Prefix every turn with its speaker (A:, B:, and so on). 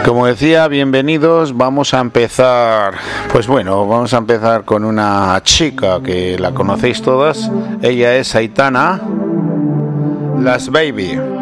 A: Como decía, bienvenidos. Vamos a empezar, vamos a empezar con una chica que la conocéis todas. Ella es Aitana, Las Baby.